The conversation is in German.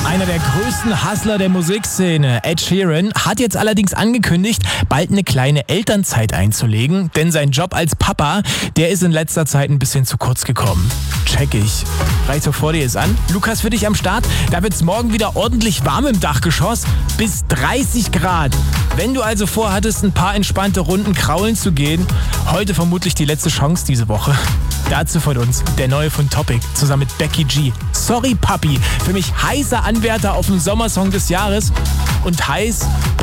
Einer der größten Hustler der Musikszene, Ed Sheeran, hat jetzt allerdings angekündigt, bald eine kleine Elternzeit einzulegen, denn sein Job als Papa, der ist in letzter Zeit ein bisschen zu kurz gekommen. Check ich. Reicht so vor dir es an? Lukas für dich am Start. Da wird's morgen wieder ordentlich warm im Dachgeschoss. Bis 30 Grad. Wenn du also vorhattest, ein paar entspannte Runden kraulen zu gehen, heute vermutlich die letzte Chance diese Woche. Dazu von uns der neue von Topic zusammen mit Becky G. Sorry Papi, für mich heißer Anwärter auf den Sommersong des Jahres und heiß